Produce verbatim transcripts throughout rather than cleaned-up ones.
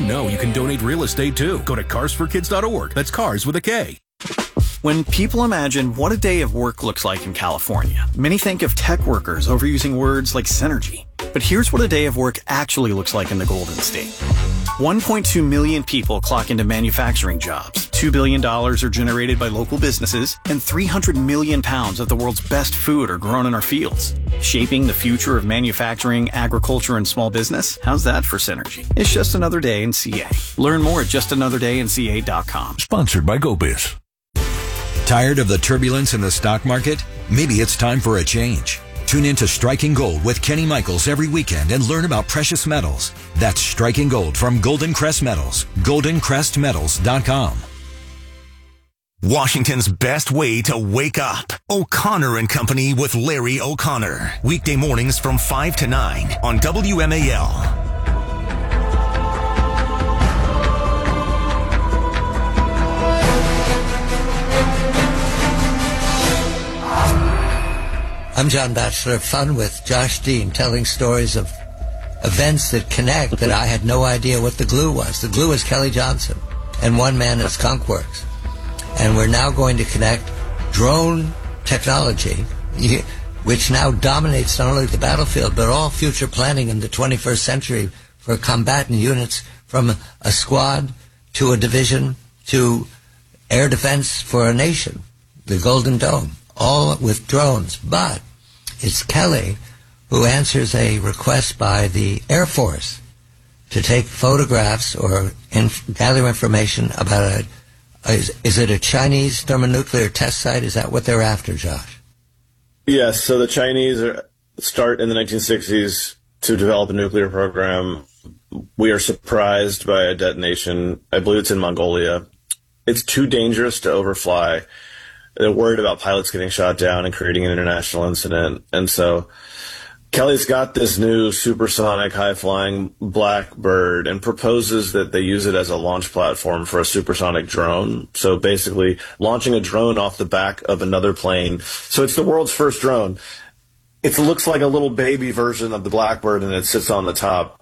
know you can donate real estate too? Go to cars for kids dot org. That's cars with a K. When people imagine what a day of work looks like in California, many think of tech workers overusing words like synergy. But here's what a day of work actually looks like in the Golden State. one point two million people clock into manufacturing jobs, two billion dollars are generated by local businesses, and three hundred million pounds of the world's best food are grown in our fields. Shaping the future of manufacturing, agriculture, and small business? How's that for synergy? It's just another day in C A. Learn more at just another day in C A dot com. Sponsored by GoBiz. Tired of the turbulence in the stock market? Maybe it's time for a change. Tune in to Striking Gold with Kenny Michaels every weekend and learn about precious metals. That's Striking Gold from Golden Crest Metals. golden crest metals dot com. Washington's best way to wake up. O'Connor and Company with Larry O'Connor. Weekday mornings from five to nine on W M A L. I'm John Batchelor, fun with Josh Dean, telling stories of events that connect that I had no idea what the glue was. The glue is Kelly Johnson and one man at Skunkworks. And we're now going to connect drone technology, which now dominates not only the battlefield, but all future planning in the twenty-first century for combatant units, from a squad to a division to air defense for a nation, the Golden Dome, all with drones. But it's Kelly who answers a request by the Air Force to take photographs or inf- gather information about a, a is, is it a Chinese thermonuclear test site? Is that what they're after, Josh? Yes, so the Chinese are, start in the nineteen sixties to develop a nuclear program. We are surprised by a detonation. I believe it's in Mongolia. It's too dangerous to overfly. They're worried about pilots getting shot down and creating an international incident. And so Kelly's got this new supersonic high-flying Blackbird and proposes that they use it as a launch platform for a supersonic drone. So basically launching a drone off the back of another plane. So it's the world's first drone. It looks like a little baby version of the Blackbird, and it sits on the top.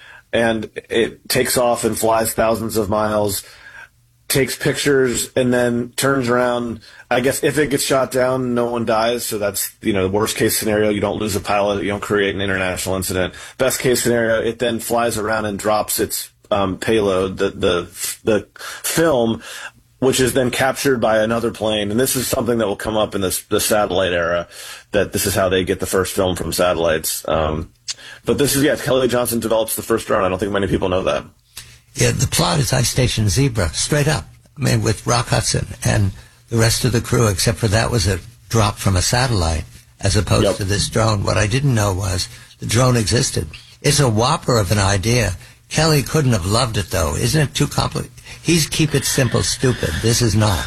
And it takes off and flies thousands of miles, takes pictures, and then turns around. I guess if it gets shot down, no one dies. So that's, you know, the worst case scenario. You don't lose a pilot. You don't create an international incident. Best case scenario, it then flies around and drops its um, payload, the, the, the film, which is then captured by another plane. And this is something that will come up in this, the satellite era, that this is how they get the first film from satellites. Um, but this is, yeah, Kelly Johnson develops the first drone. I don't think many people know that. Yeah, the plot is Ice Station Zebra, straight up. I mean, with Rock Hudson and the rest of the crew, except for that was a drop from a satellite as opposed yep. to this drone. What I didn't know was the drone existed. It's a whopper of an idea. Kelly couldn't have loved it, though. Isn't it too complicated? He's keep it simple, stupid. This is not.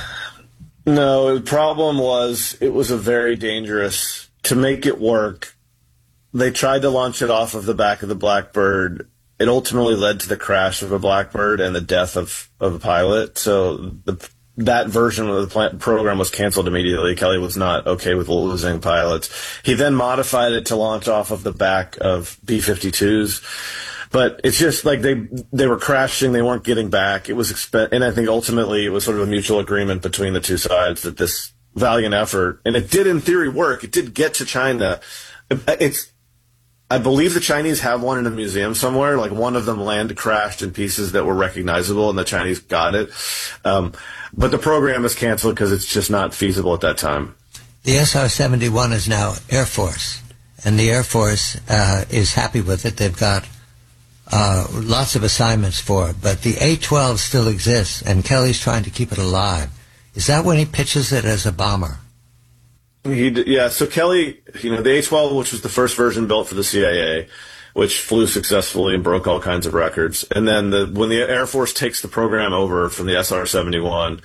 No, the problem was it was a very dangerous, to make it work, they tried to launch it off of the back of the Blackbird. It ultimately led to the crash of a Blackbird and the death of, of a pilot. So the, that version of the plant program was canceled immediately. Kelly was not okay with losing pilots. He then modified it to launch off of the back of B fifty-twos. But it's just like they they were crashing, they weren't getting back. It was exp- and I think ultimately it was sort of a mutual agreement between the two sides that this valiant effort, and it did in theory work. It did get to China. It's I believe the Chinese have one in a museum somewhere. Like one of them land crashed in pieces that were recognizable, and the Chinese got it. Um, but the program is canceled because it's just not feasible at that time. The S R seventy-one is now Air Force, and the Air Force uh, is happy with it. They've got uh, lots of assignments for it, but the A twelve still exists, and Kelly's trying to keep it alive. Is that when he pitches it as a bomber? He, yeah, so Kelly, you know, the A twelve, which was the first version built for the C I A, which flew successfully and broke all kinds of records. And then the, when the Air Force takes the program over from the S R seventy-one,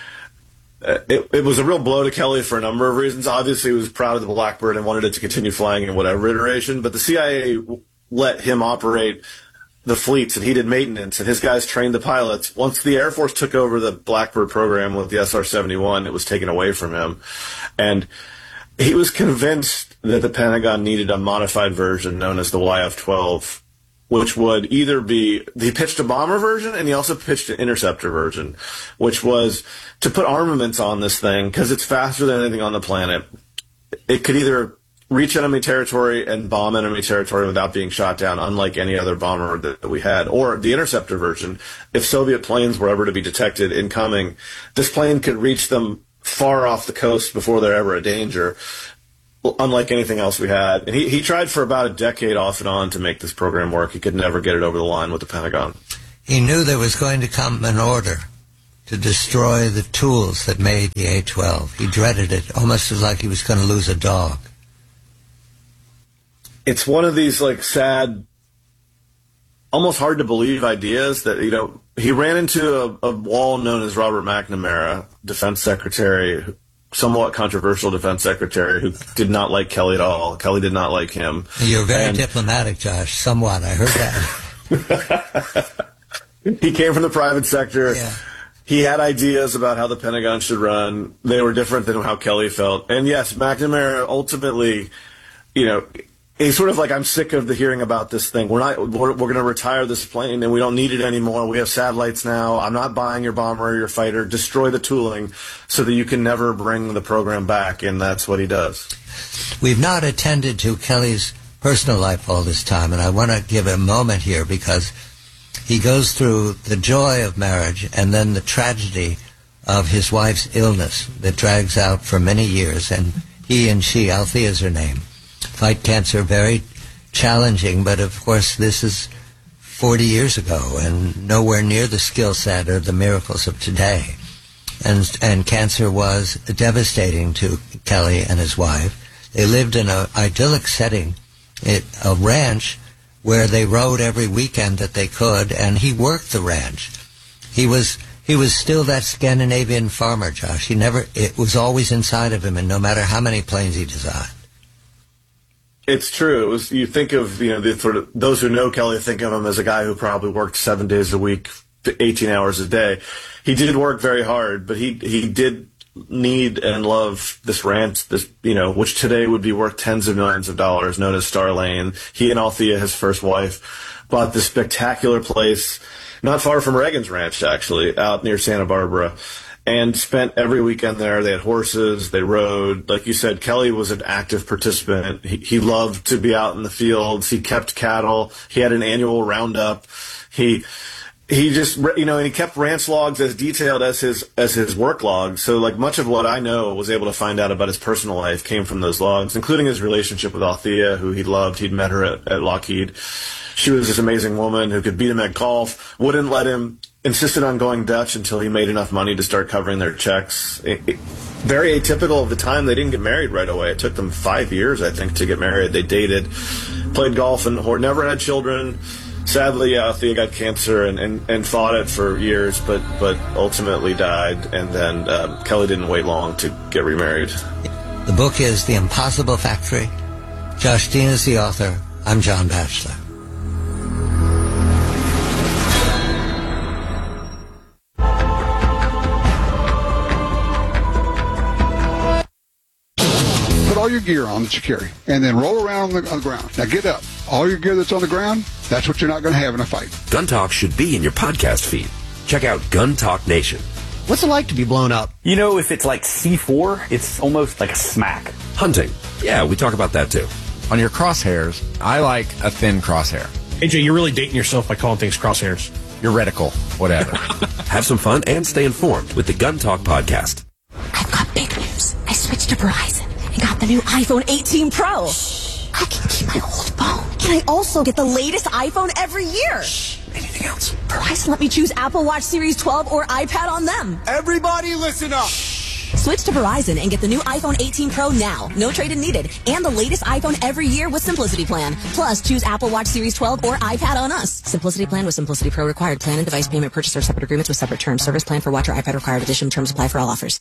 uh, it, it was a real blow to Kelly for a number of reasons. Obviously, he was proud of the Blackbird and wanted it to continue flying in whatever iteration, but the C I A let him operate the fleets, and he did maintenance, and his guys trained the pilots. Once the Air Force took over the Blackbird program with the S R seventy-one, it was taken away from him. And he was convinced that the Pentagon needed a modified version known as the Y F twelve, which would either be, he pitched a bomber version and he also pitched an interceptor version, which was to put armaments on this thing because it's faster than anything on the planet. It could either reach enemy territory and bomb enemy territory without being shot down, unlike any other bomber that we had. Or the interceptor version, if Soviet planes were ever to be detected incoming, this plane could reach them far off the coast before they're ever a danger, unlike anything else we had. And he, he tried for about a decade off and on to make this program work. He could never get it over the line with the Pentagon. He knew there was going to come an order to destroy the tools that made the A twelve. He dreaded it, almost as like he was going to lose a dog. It's one of these, like, sad, almost hard to believe ideas that, you know, he ran into a, a wall known as Robert McNamara, defense secretary, somewhat controversial defense secretary, who did not like Kelly at all. Kelly did not like him. You're very and diplomatic, Josh. Somewhat. I heard that. He came from the private sector. Yeah. He had ideas about how the Pentagon should run. They were different than how Kelly felt. And yes, McNamara ultimately, you know, he's sort of like, I'm sick of the hearing about this thing. We're not, we're, we're going to retire this plane and we don't need it anymore. We have satellites now. I'm not buying your bomber or your fighter. Destroy the tooling so that you can never bring the program back. And that's what he does. We've not attended to Kelly's personal life all this time, and I want to give a moment here because he goes through the joy of marriage and then the tragedy of his wife's illness that drags out for many years. And he and she, Althea is her name, fight cancer, very challenging, but of course this is forty years ago and nowhere near the skill set or the miracles of today. And and cancer was devastating to Kelly and his wife. They lived in an idyllic setting, it, a ranch where they rode every weekend that they could, and he worked the ranch. He was he was still that Scandinavian farmer, Josh. He never, it was always inside of him, and no matter how many planes he designed. It's true. It was, you think of, you know, the sort of, those who know Kelly think of him as a guy who probably worked seven days a week, eighteen hours a day. He did work very hard, but he he did need and love this ranch, this, you know, which today would be worth tens of millions of dollars, known as Star Lane. He and Althea, his first wife, bought this spectacular place not far from Reagan's ranch, actually, out near Santa Barbara, and spent every weekend there. They had horses, they rode. Like you said, Kelly was an active participant. He, he loved to be out in the fields. He kept cattle. He had an annual roundup. He he just, you know, and he kept ranch logs as detailed as his as his work logs. So, like, much of what I know was able to find out about his personal life came from those logs, including his relationship with Althea, who he loved. He'd met her at, at Lockheed. She was this amazing woman who could beat him at golf, wouldn't let him, insisted on going Dutch until he made enough money to start covering their checks. It, it, very atypical of the time. They didn't get married right away. It took them five years, I think, to get married. They dated, played golf, and never had children. Sadly, Althea got cancer and, and, and fought it for years, but, but ultimately died. And then um, Kelly didn't wait long to get remarried. The book is The Impossible Factory. Josh Dean is the author. I'm John Batchelor. All your gear on that you carry, and then roll around on the, on the ground. Now get up. All your gear that's on the ground, that's what you're not going to have in a fight. Gun Talk should be in your podcast feed. Check out Gun Talk Nation. What's it like to be blown up? You know, if it's like C four, it's almost like a smack. Hunting. Yeah, we talk about that too. On your crosshairs, I like a thin crosshair. A J, you're really dating yourself by calling things crosshairs. Your reticle, whatever. Have some fun and stay informed with the Gun Talk podcast. I've got big news. I switched to Verizon and got the new iPhone eighteen Pro. Shh. I can keep my old phone. Can I also get the latest iPhone every year? Shh. Anything else? Verizon let me choose Apple Watch Series twelve or iPad on them. Everybody listen up. Shh. Switch to Verizon and get the new iPhone eighteen Pro now. No trade-in needed. And the latest iPhone every year with Simplicity Plan. Plus, choose Apple Watch Series twelve or iPad on us. Simplicity Plan with Simplicity Pro required. Plan and device payment purchase or separate agreements with separate terms. Service plan for watch or iPad required. Additional terms apply for all offers.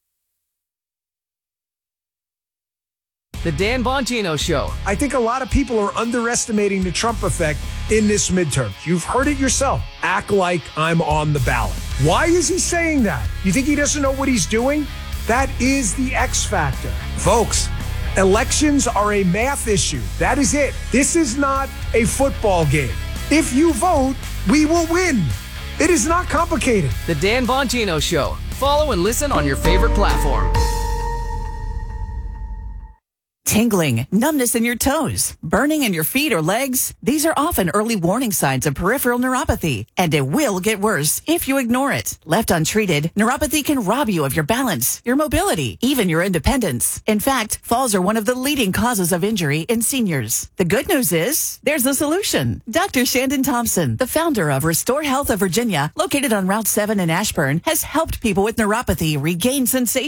The Dan Bongino Show. I think a lot of people are underestimating the Trump effect in this midterm. You've heard it yourself. Act like I'm on the ballot. Why is he saying that? You think he doesn't know what he's doing? That is the X factor. Folks, elections are a math issue. That is it. This is not a football game. If you vote, we will win. It is not complicated. The Dan Bongino Show. Follow and listen on your favorite platform. Tingling, numbness in your toes, burning in your feet or legs. These are often early warning signs of peripheral neuropathy, and it will get worse if you ignore it. Left untreated, neuropathy can rob you of your balance, your mobility, even your independence. In fact, falls are one of the leading causes of injury in seniors. The good news is, there's a solution. Doctor Shandon Thompson, the founder of Restore Health of Virginia, located on Route seven in Ashburn, has helped people with neuropathy regain sensation